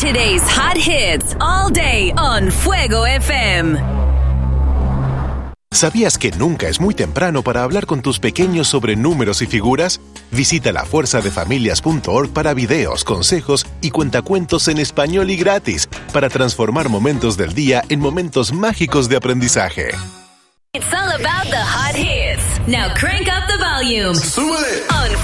Today's hot hits all day on Fuego FM. ¿Sabías que nunca es muy temprano para hablar con tus pequeños sobre números y figuras? Visita lafuerzadefamilias.org para videos, consejos y cuentacuentos en español y gratis para transformar momentos del día en momentos mágicos de aprendizaje. It's all about the hot hits. Now crank up the volume. ¡Súbele! On